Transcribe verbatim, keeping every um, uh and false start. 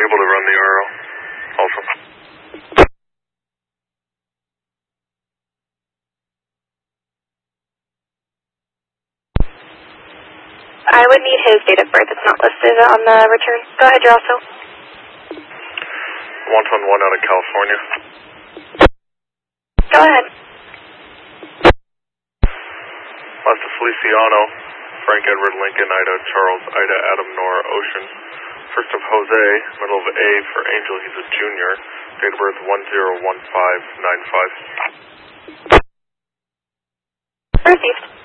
able to run the R O. Also. I would need his date of birth. It's not listed on the return. Go ahead, you're also. one one one out of California. Go ahead. Last of Feliciano, Frank Edward Lincoln, Ida Charles, Ida Adam Nora Ocean. First of Jose, middle of A for Angel, he's a junior. Date of birth one zero one five nine five. Received.